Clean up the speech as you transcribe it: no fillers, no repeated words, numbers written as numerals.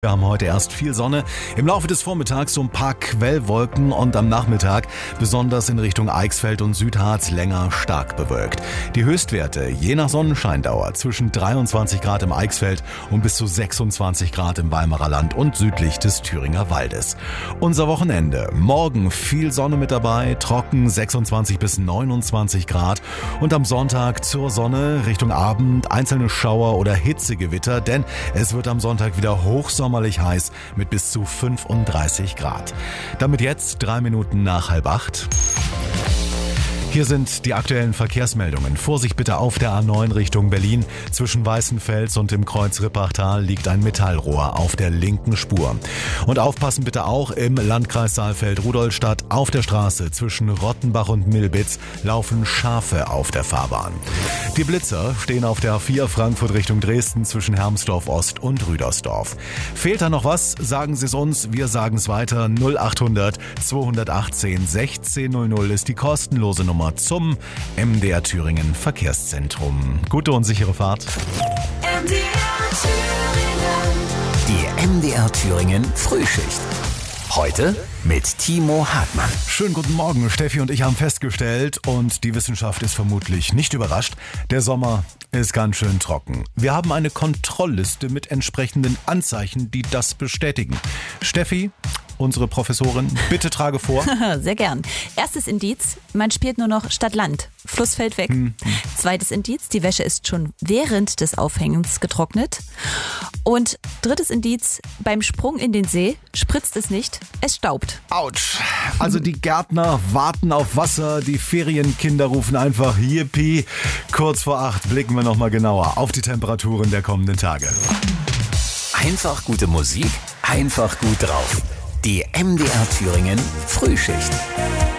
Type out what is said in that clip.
Wir haben heute erst viel Sonne, im Laufe des Vormittags so ein paar Quellwolken und am Nachmittag besonders in Richtung Eichsfeld und Südharz länger stark bewölkt. Die Höchstwerte je nach Sonnenscheindauer zwischen 23 Grad im Eichsfeld und bis zu 26 Grad im Weimarer Land und südlich des Thüringer Waldes. Unser Wochenende, morgen viel Sonne mit dabei, trocken 26 bis 29 Grad und am Sonntag zur Sonne Richtung Abend einzelne Schauer oder Hitzegewitter, denn es wird am Sonntag wieder hochsommerlich heiß mit bis zu 35 Grad. Damit jetzt 3 Minuten nach 7:30. Hier sind die aktuellen Verkehrsmeldungen. Vorsicht bitte auf der A9 Richtung Berlin. Zwischen Weißenfels und dem Kreuz Rippachtal liegt ein Metallrohr auf der linken Spur. Und aufpassen bitte auch im Landkreis Saalfeld-Rudolstadt. Auf der Straße zwischen Rottenbach und Milbitz laufen Schafe auf der Fahrbahn. Die Blitzer stehen auf der A4 Frankfurt Richtung Dresden zwischen Hermsdorf Ost und Rüdersdorf. Fehlt da noch was? Sagen Sie es uns. Wir sagen es weiter. 0800 218 1600 ist die kostenlose Nummer zum MDR Thüringen Verkehrszentrum. Gute und sichere Fahrt. Die MDR Thüringen Frühschicht. Heute mit Timo Hartmann. Schönen guten Morgen. Steffi und ich haben festgestellt, und die Wissenschaft ist vermutlich nicht überrascht, der Sommer ist ganz schön trocken. Wir haben eine Kontrollliste mit entsprechenden Anzeichen, die das bestätigen. Steffi, unsere Professorin, bitte trage vor. Sehr gern. Erstes Indiz, man spielt nur noch Stadt-Land. Fluss fällt weg. Zweites Indiz, die Wäsche ist schon während des Aufhängens getrocknet. Und drittes Indiz, beim Sprung in den See spritzt es nicht, es staubt. Autsch. Also die Gärtner warten auf Wasser, die Ferienkinder rufen einfach Yippie. Kurz vor 8 blicken wir nochmal genauer auf die Temperaturen der kommenden Tage. Einfach gute Musik, einfach gut drauf. Die MDR Thüringen Frühschicht.